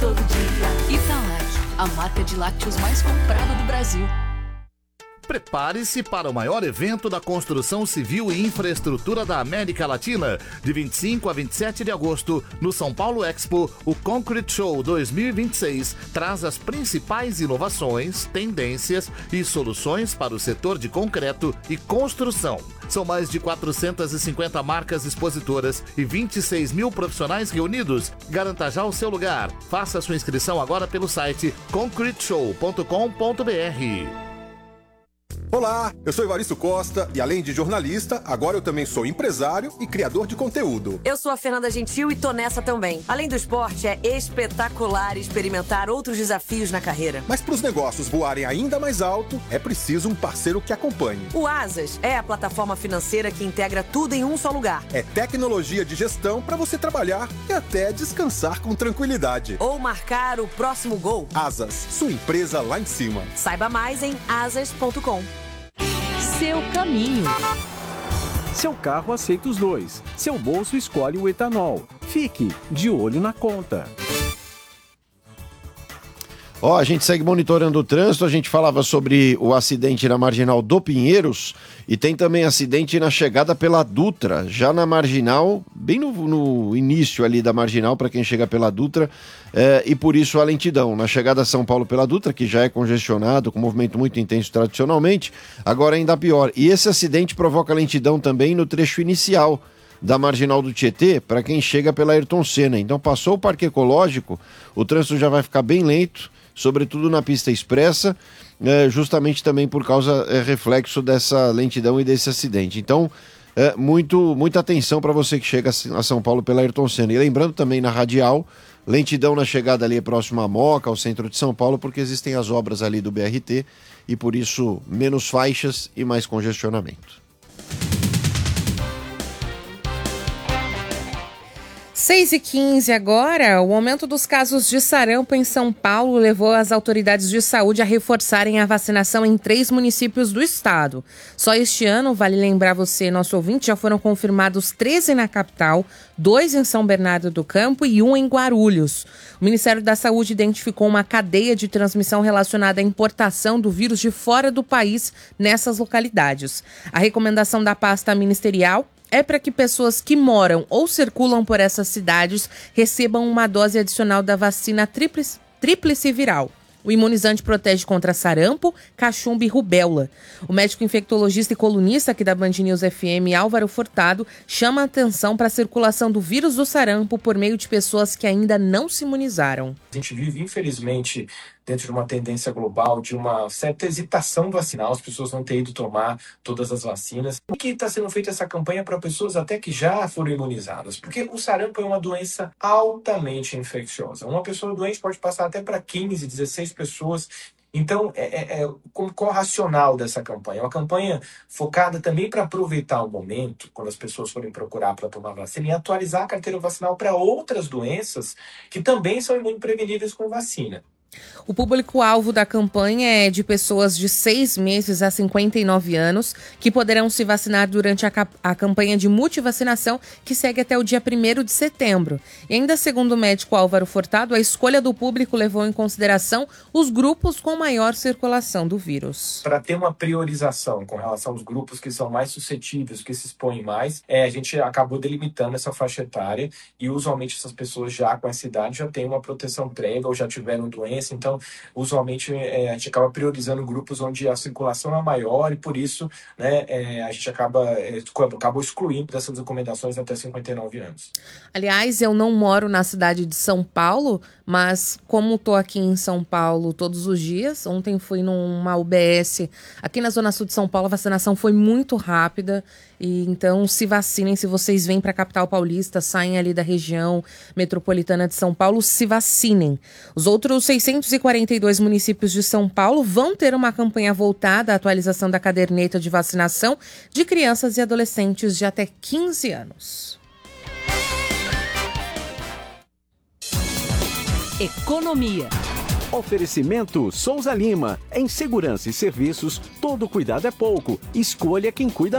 todo dia. Italac, a marca de lácteos mais comprada do Brasil. Prepare-se para o maior evento da construção civil e infraestrutura da América Latina. De 25 a 27 de agosto, no São Paulo Expo, o Concrete Show 2026 traz as principais inovações, tendências e soluções para o setor de concreto e construção. São mais de 450 marcas expositoras e 26 mil profissionais reunidos. Garanta já o seu lugar. Faça sua inscrição agora pelo site concreteshow.com.br. Olá, eu sou Evaristo Costa e além de jornalista, agora eu também sou empresário e criador de conteúdo. Eu sou a Fernanda Gentil e tô nessa também. Além do esporte, é espetacular experimentar outros desafios na carreira. Mas para os negócios voarem ainda mais alto, é preciso um parceiro que acompanhe. O Asas é a plataforma financeira que integra tudo em um só lugar. É tecnologia de gestão para você trabalhar e até descansar com tranquilidade. Ou marcar o próximo gol. Asas, sua empresa lá em cima. Saiba mais em asas.com. Seu caminho. Seu carro aceita os dois. Seu bolso escolhe o etanol. Fique de olho na conta. A gente segue monitorando o trânsito, a gente falava sobre o acidente na Marginal do Pinheiros e tem também acidente na chegada pela Dutra, já na Marginal, bem no início ali da Marginal para quem chega pela Dutra, e por isso a lentidão. Na chegada a São Paulo pela Dutra, que já é congestionado, com movimento muito intenso tradicionalmente, agora ainda pior. E esse acidente provoca lentidão também no trecho inicial da Marginal do Tietê, para quem chega pela Ayrton Senna. Então passou o Parque Ecológico, o trânsito já vai ficar bem lento, sobretudo na pista expressa, justamente também por causa, reflexo dessa lentidão e desse acidente. Então, muita atenção para você que chega a São Paulo pela Ayrton Senna. E lembrando também na Radial, lentidão na chegada ali próximo à Moca, ao centro de São Paulo, porque existem as obras ali do BRT e por isso menos faixas e mais congestionamento. 6h15 agora, o aumento dos casos de sarampo em São Paulo levou as autoridades de saúde a reforçarem a vacinação em 3 municípios do estado. Só este ano, vale lembrar você, nosso ouvinte, já foram confirmados 13 na capital, 2 em São Bernardo do Campo e 1 em Guarulhos. O Ministério da Saúde identificou uma cadeia de transmissão relacionada à importação do vírus de fora do país nessas localidades. A recomendação da pasta ministerial é para que pessoas que moram ou circulam por essas cidades recebam uma dose adicional da vacina tríplice viral. O imunizante protege contra sarampo, cachumba e rubéola. O médico infectologista e colunista aqui da Band News FM, Álvaro Furtado, chama a atenção para a circulação do vírus do sarampo por meio de pessoas que ainda não se imunizaram. A gente vive, infelizmente, dentro de uma tendência global, de uma certa hesitação vacinal, as pessoas não têm ido tomar todas as vacinas. Por que está sendo feita essa campanha para pessoas até que já foram imunizadas? Porque o sarampo é uma doença altamente infecciosa. Uma pessoa doente pode passar até para 15, 16 pessoas. Então, qual o racional dessa campanha? É uma campanha focada também para aproveitar o momento, quando as pessoas forem procurar para tomar vacina, e atualizar a carteira vacinal para outras doenças que também são imunopreveníveis com vacina. O público-alvo da campanha é de pessoas de 6 meses a 59 anos, que poderão se vacinar durante a campanha de multivacinação, que segue até o dia 1º de setembro. E ainda segundo o médico Álvaro Furtado, a escolha do público levou em consideração os grupos com maior circulação do vírus. Para ter uma priorização com relação aos grupos que são mais suscetíveis, que se expõem mais, a gente acabou delimitando essa faixa etária e usualmente essas pessoas já com essa idade já têm uma proteção prévia ou já tiveram doença. Então, usualmente, a gente acaba priorizando grupos onde a circulação é maior e, por isso, a gente acabou excluindo dessas recomendações até 59 anos. Aliás, eu não moro na cidade de São Paulo, mas como estou aqui em São Paulo todos os dias, ontem fui numa UBS aqui na Zona Sul de São Paulo, a vacinação foi muito rápida. E então se vacinem, se vocês vêm para a capital paulista, saem ali da região metropolitana de São Paulo, se vacinem. Os outros 642 municípios de São Paulo vão ter uma campanha voltada à atualização da caderneta de vacinação de crianças e adolescentes de até 15 anos. Economia. Oferecimento Souza Lima. Em segurança e serviços, todo cuidado é pouco. Escolha quem cuida